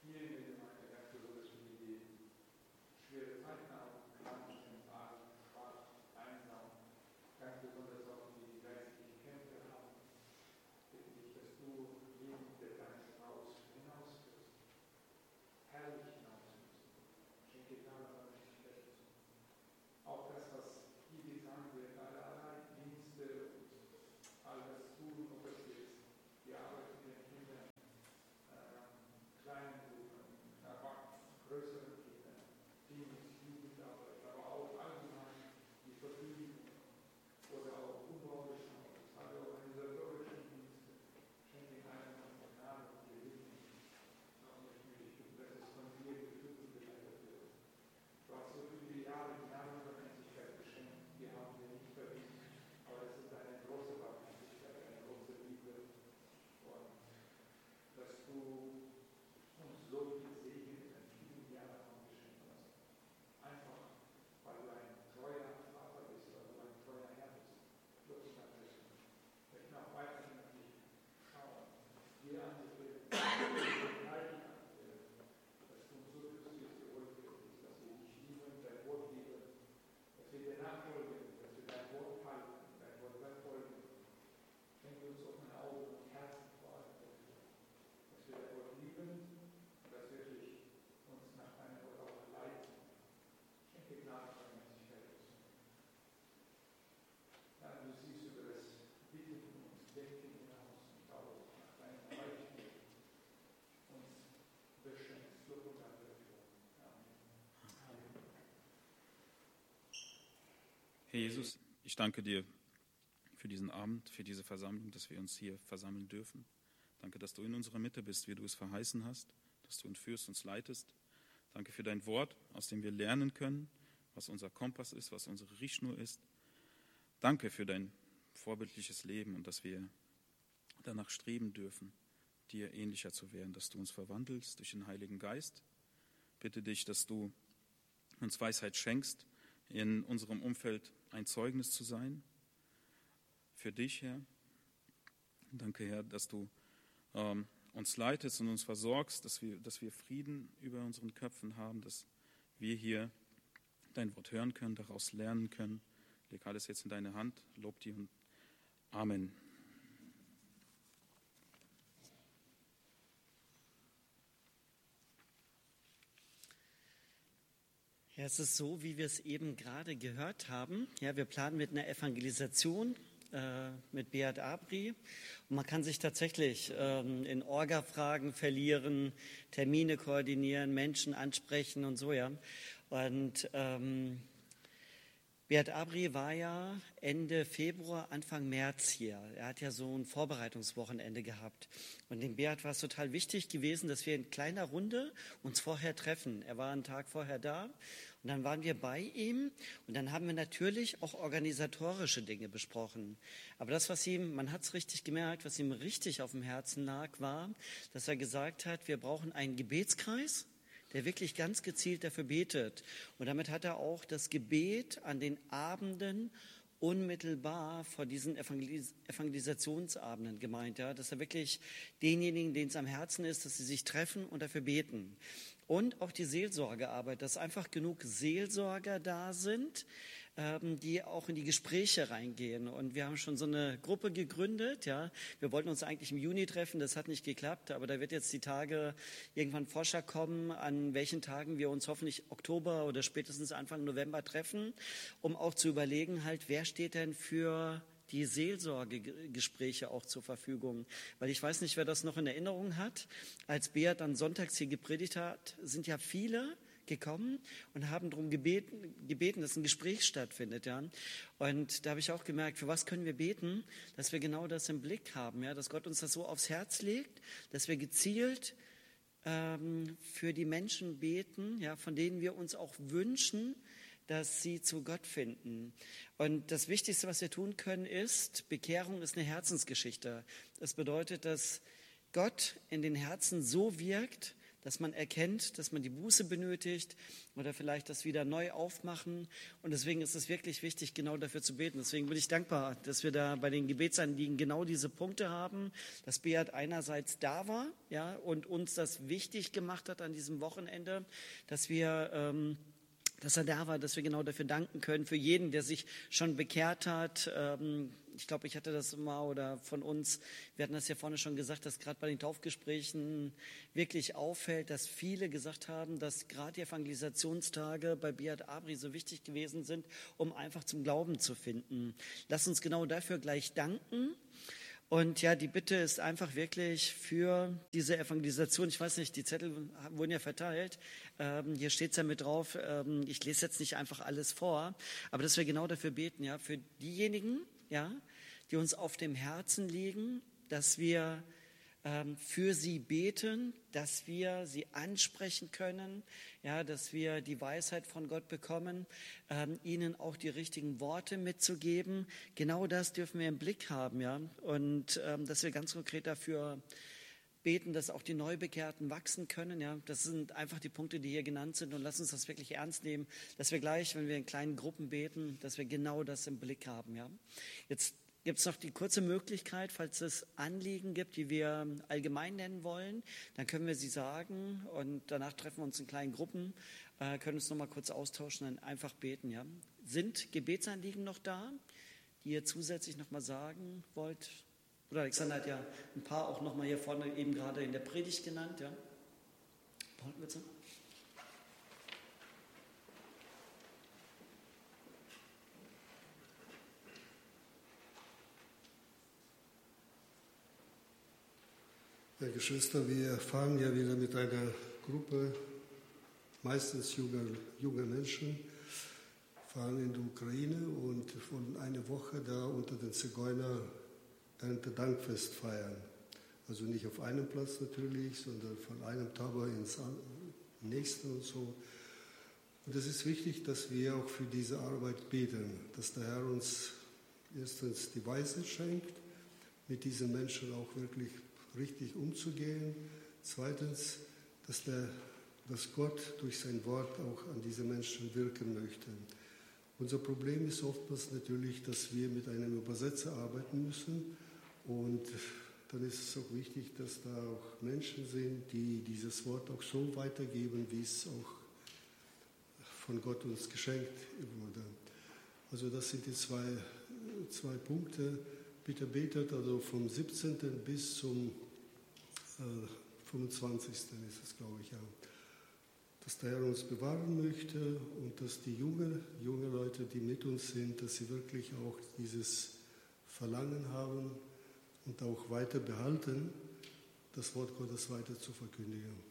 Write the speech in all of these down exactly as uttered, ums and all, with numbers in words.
hier in der Gemeinde dafür, dass wir die schwere Zeiten haben, Krankenstände, schwarz, einsam, ganz besonders auch die geistlichen Kämpfe haben. Bitte dich, dass du jeden, der deines Haus hinausführst, herrlich hinausführst. Schenke Gnade und Barmherzigkeit. Auch das, was hier getan wird, alle Dienste und all das Tun, ob es jetzt die Arbeit mit den Kindern, äh, kleinen Gruppen, aber größeren Kindern, Teams, Jugendarbeit, aber auch allgemein die Verfügung oder auch umbauliche Haus, alle organisatorischen Dienste, schenke einem von Gnade und Gelingen. Und ich möchte dich bitten, dass es von dir geführt und geleitet wird. Du hast so viele Jahre Gnade und Barmherzigkeit geschenkt, die haben wir nicht verdient, aber es ist eine große Barmherzigkeit, eine große Liebe. Und dass du uns so viel Segen in vielen Jahren auch geschenkt hast. Einfach, weil du ein treuer Vater bist, weil du ein treuer Herr bist. Lob und Dank dafür. Wir möchten auch weiterhin auf dich schauen, dir anzubeten, halten anzubeten, dass du uns so Christus zurückgibst, dass wir dich lieben, dein Wort lieben, dass wir dir nachfolgen, dass wir dein Wort halten, dein Wort befolgen. Schenke uns offene Augen und Herzen vor allem dafür, dass wir dein Wort lieben und dass wirklich uns nach deinem Wort auch leiten. Schenke Gnade und Barmherzigkeit. Ja, du siehst über das Bitten und Denken hinaus und auch nach deinem Reichtum uns beschenkst. Lob und Dank dafür. Amen. Herr Jesus, ich danke dir für diesen Abend, für diese Versammlung, dass wir uns hier versammeln dürfen. Danke, dass du in unserer Mitte bist, wie du es verheißen hast, dass du uns führst, uns leitest. Danke für dein Wort, aus dem wir lernen können, was unser Kompass ist, was unsere Richtschnur ist. Danke für dein vorbildliches Leben und dass wir danach streben dürfen, dir ähnlicher zu werden, dass du uns verwandelst durch den Heiligen Geist. Bitte dich, dass du uns Weisheit schenkst, in unserem Umfeld ein Zeugnis zu sein. Für dich, Herr. Danke, Herr, dass du ähm, uns leitest und uns versorgst, dass wir, dass wir Frieden über unseren Köpfen haben, dass wir hier dein Wort hören können, daraus lernen können. Leg alles jetzt in deine Hand. Lob dir und Amen. Ja, es ist so, wie wir es eben gerade gehört haben. Ja, wir planen mit einer Evangelisation äh, mit Beat Abri. Und man kann sich tatsächlich ähm, in Orga-Fragen verlieren, Termine koordinieren, Menschen ansprechen und so, ja. Und ähm, Beat Abri war ja Ende Februar, Anfang März hier. Er hat ja so ein Vorbereitungswochenende gehabt. Und dem Beat war es total wichtig gewesen, dass wir in kleiner Runde uns vorher treffen. Er war einen Tag vorher da und dann waren wir bei ihm und dann haben wir natürlich auch organisatorische Dinge besprochen. Aber das, was ihm, man hat es richtig gemerkt, was ihm richtig auf dem Herzen lag, war, dass er gesagt hat, wir brauchen einen Gebetskreis, der wirklich ganz gezielt dafür betet. Und damit hat er auch das Gebet an den Abenden unmittelbar vor diesen Evangelis- Evangelisationsabenden gemeint, ja, dass er wirklich denjenigen, denen es am Herzen ist, dass sie sich treffen und dafür beten. Und auch die Seelsorgearbeit, dass einfach genug Seelsorger da sind, ähm, die auch in die Gespräche reingehen. Und wir haben schon so eine Gruppe gegründet. Ja, wir wollten uns eigentlich im Juni treffen, das hat nicht geklappt, aber da wird jetzt die Tage irgendwann Vorschlag kommen, an welchen Tagen wir uns hoffentlich Oktober oder spätestens Anfang November treffen, um auch zu überlegen, halt, wer steht denn für die Seelsorgegespräche auch zur Verfügung. Weil ich weiß nicht, wer das noch in Erinnerung hat. Als Beat dann sonntags hier gepredigt hat, sind ja viele gekommen und haben darum gebeten, gebeten, dass ein Gespräch stattfindet. Ja. Und da habe ich auch gemerkt, für was können wir beten, dass wir genau das im Blick haben, ja, dass Gott uns das so aufs Herz legt, dass wir gezielt ähm, für die Menschen beten, ja, von denen wir uns auch wünschen, dass sie zu Gott finden. Und das Wichtigste, was wir tun können, ist, Bekehrung ist eine Herzensgeschichte. Das bedeutet, dass Gott in den Herzen so wirkt, dass man erkennt, dass man die Buße benötigt oder vielleicht das wieder neu aufmachen. Und deswegen ist es wirklich wichtig, genau dafür zu beten. Deswegen bin ich dankbar, dass wir da bei den Gebetsanliegen genau diese Punkte haben, dass Beat einerseits da war, ja, und uns das wichtig gemacht hat an diesem Wochenende, dass wir... Ähm, dass er da war, dass wir genau dafür danken können, für jeden, der sich schon bekehrt hat. Ich glaube, ich hatte das immer oder von uns, wir hatten das ja vorne schon gesagt, dass gerade bei den Taufgesprächen wirklich auffällt, dass viele gesagt haben, dass gerade die Evangelisationstage bei Beat Abri so wichtig gewesen sind, um einfach zum Glauben zu finden. Lass uns genau dafür gleich danken. Und ja, die Bitte ist einfach wirklich für diese Evangelisation, ich weiß nicht, die Zettel wurden ja verteilt, ähm, hier steht es ja mit drauf, ähm, ich lese jetzt nicht einfach alles vor, aber dass wir genau dafür beten, ja, für diejenigen, ja, die uns auf dem Herzen liegen, dass wir ähm, für sie beten, dass wir sie ansprechen können, ja, dass wir die Weisheit von Gott bekommen, ähm, ihnen auch die richtigen Worte mitzugeben. Genau das dürfen wir im Blick haben, ja, und ähm, dass wir ganz konkret dafür beten, dass auch die Neubekehrten wachsen können. Ja, das sind einfach die Punkte, die hier genannt sind, und lass uns das wirklich ernst nehmen, dass wir gleich, wenn wir in kleinen Gruppen beten, dass wir genau das im Blick haben. Ja, jetzt gibt es noch die kurze Möglichkeit, falls es Anliegen gibt, die wir allgemein nennen wollen, dann können wir sie sagen und danach treffen wir uns in kleinen Gruppen, äh, können uns noch mal kurz austauschen, dann einfach beten. Ja. Sind Gebetsanliegen noch da, die ihr zusätzlich noch mal sagen wollt? Oder Alexander hat ja ein paar auch noch mal hier vorne eben gerade in der Predigt genannt. Ja. Paul, bitte. Ja, Geschwister, wir fahren ja wieder mit einer Gruppe, meistens junger, junger Menschen, fahren in die Ukraine und von einer Woche da unter den Zigeuner Erntedankfest feiern. Also nicht auf einem Platz natürlich, sondern von einem Tabor ins nächste und so. Und es ist wichtig, dass wir auch für diese Arbeit beten, dass der Herr uns erstens die Weisheit schenkt, mit diesen Menschen auch wirklich richtig umzugehen. Zweitens, dass, der, dass Gott durch sein Wort auch an diese Menschen wirken möchte. Unser Problem ist oftmals natürlich, dass wir mit einem Übersetzer arbeiten müssen. Und dann ist es auch wichtig, dass da auch Menschen sind, die dieses Wort auch so weitergeben, wie es auch von Gott uns geschenkt wurde. Also das sind die zwei, zwei Punkte. Bitte betet also vom siebzehnten bis zum äh, fünfundzwanzigsten ist es, glaube ich, ja. Dass der Herr uns bewahren möchte und dass die junge, junge Leute, die mit uns sind, dass sie wirklich auch dieses Verlangen haben und auch weiter behalten, das Wort Gottes weiter zu verkündigen.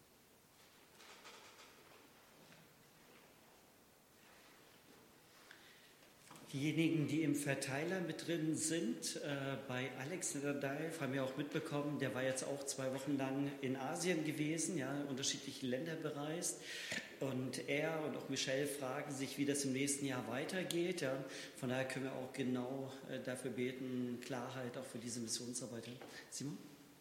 Diejenigen, die im Verteiler mit drin sind, äh, bei Alexander Dive haben wir auch mitbekommen, der war jetzt auch zwei Wochen lang in Asien gewesen, ja, unterschiedliche Länder bereist. Und er und auch Michelle fragen sich, wie das im nächsten Jahr weitergeht. Ja. Von daher können wir auch genau äh, dafür beten, Klarheit auch für diese Missionsarbeit. Simon?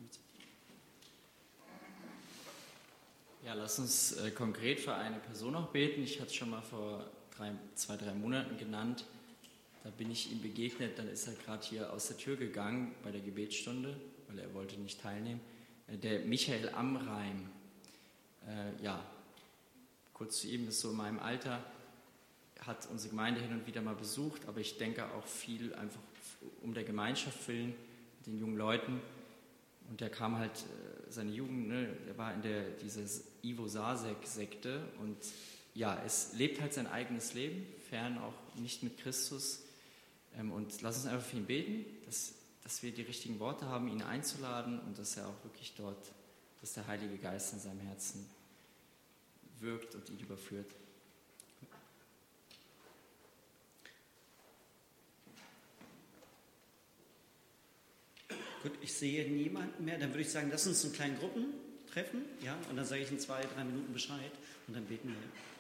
Ja, lass uns äh, konkret für eine Person auch beten. Ich hatte es schon mal vor drei, zwei, drei Monaten genannt. Da bin ich ihm begegnet, dann ist er gerade hier aus der Tür gegangen bei der Gebetsstunde, weil er wollte nicht teilnehmen. Der Michael Amreim, äh, ja, kurz zu ihm, ist so in meinem Alter, hat unsere Gemeinde hin und wieder mal besucht, aber ich denke auch viel einfach um der Gemeinschaft willen, mit den jungen Leuten. Und der kam halt, äh, seine Jugend, ne, er war in der, dieser Ivo Sasek-Sekte und ja, es lebt halt sein eigenes Leben, fern auch nicht mit Christus. Und lass uns einfach für ihn beten, dass, dass wir die richtigen Worte haben, ihn einzuladen und dass er auch wirklich dort, dass der Heilige Geist in seinem Herzen wirkt und ihn überführt. Gut, ich sehe niemanden mehr. Dann würde ich sagen, lass uns in kleinen Gruppen treffen. Ja, und dann sage ich in zwei, drei Minuten Bescheid und dann beten wir.